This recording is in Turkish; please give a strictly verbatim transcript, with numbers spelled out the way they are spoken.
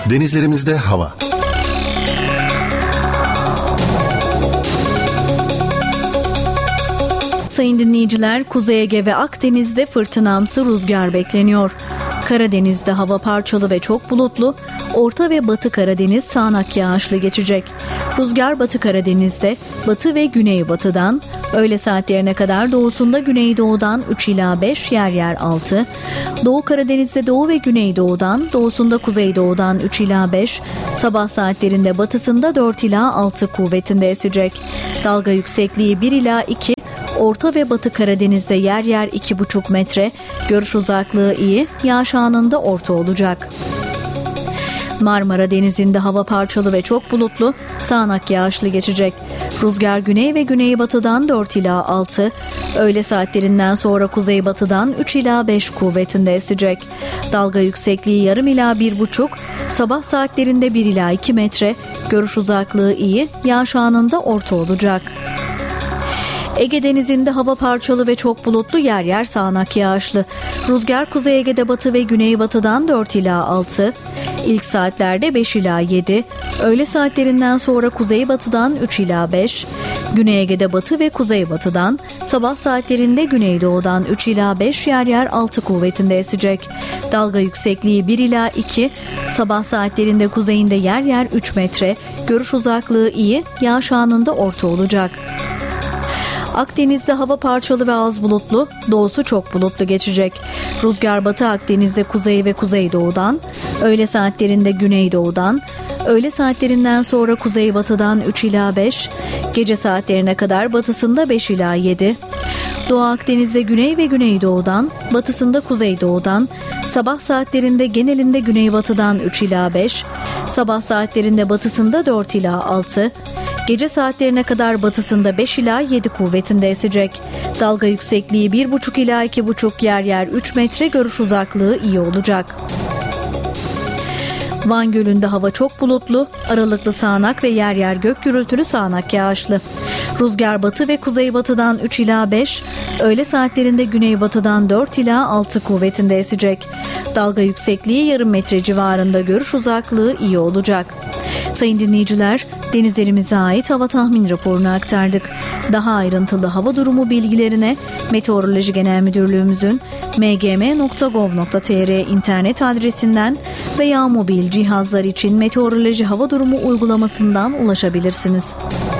Denizlerimizde hava. Sayın dinleyiciler, Kuzey Ege ve Akdeniz'de fırtınamsı rüzgar bekleniyor. Karadeniz'de hava parçalı ve çok bulutlu, Orta ve Batı Karadeniz sağanak yağışlı geçecek. Rüzgar Batı Karadeniz'de batı ve güneybatıdan, öğle saatlerine kadar doğusunda güneydoğudan üç ila beş, yer yer altı, Doğu Karadeniz'de doğu ve güneydoğudan, doğusunda kuzeydoğudan üç ila beş, sabah saatlerinde batısında dört ila altı kuvvetinde esecek. Dalga yüksekliği bir ila iki, Orta ve Batı Karadeniz'de yer yer iki buçuk metre, görüş uzaklığı iyi, yağış anında orta olacak. Marmara Denizi'nde hava parçalı ve çok bulutlu, sağanak yağışlı geçecek. Rüzgar güney ve güneybatıdan dört ila altı, öğle saatlerinden sonra kuzeybatıdan üç ila beş kuvvetinde esecek. Dalga yüksekliği yarım ila bir buçuk, sabah saatlerinde bir ila iki metre, görüş uzaklığı iyi, yağış anında orta olacak. Ege Denizi'nde hava parçalı ve çok bulutlu, yer yer sağanak yağışlı. Rüzgar Kuzey Ege'de batı ve güneybatıdan dört ila altı, ilk saatlerde beş ila yedi, öğle saatlerinden sonra kuzeybatıdan üç ila beş, Güney Ege'de batı ve kuzeybatıdan, sabah saatlerinde güneydoğudan üç ila beş, yer yer altı kuvvetinde esecek. Dalga yüksekliği bir ila iki, sabah saatlerinde kuzeyinde yer yer üç metre, görüş uzaklığı iyi, yağış anında orta olacak. Akdeniz'de hava parçalı ve az bulutlu, doğusu çok bulutlu geçecek. Rüzgar Batı Akdeniz'de kuzey ve kuzeydoğudan, öğle saatlerinde güneydoğudan, öğle saatlerinden sonra kuzeybatıdan üç ila beş, gece saatlerine kadar batısında beş ila yedi. Doğu Akdeniz'de güney ve güneydoğudan, batısında kuzeydoğudan, sabah saatlerinde genelinde güneybatıdan üç ila beş, sabah saatlerinde batısında dört ila altı, gece saatlerine kadar batısında beş ila yedi kuvvetinde esecek. Dalga yüksekliği bir buçuk ila iki buçuk, yer yer üç metre, görüş uzaklığı iyi olacak. Van Gölü'nde hava çok bulutlu, aralıklı sağanak ve yer yer gök gürültülü sağanak yağışlı. Rüzgar batı ve kuzeybatıdan üç ila beş, öğle saatlerinde güneybatıdan dört ila altı kuvvetinde esecek. Dalga yüksekliği yarım metre civarında, görüş uzaklığı iyi olacak. Sayın dinleyiciler, denizlerimize ait hava tahmin raporunu aktardık. Daha ayrıntılı hava durumu bilgilerine Meteoroloji Genel Müdürlüğümüzün m g m nokta gov nokta t r internet adresinden veya mobil cihazlar için meteoroloji hava durumu uygulamasından ulaşabilirsiniz.